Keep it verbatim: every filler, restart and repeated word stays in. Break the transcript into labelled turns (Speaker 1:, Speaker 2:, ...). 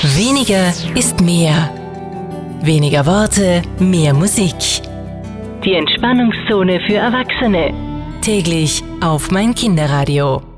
Speaker 1: Weniger ist mehr. Weniger Worte, mehr Musik.
Speaker 2: Die Entspannungszone für Erwachsene.
Speaker 1: Täglich auf mein Kinderradio.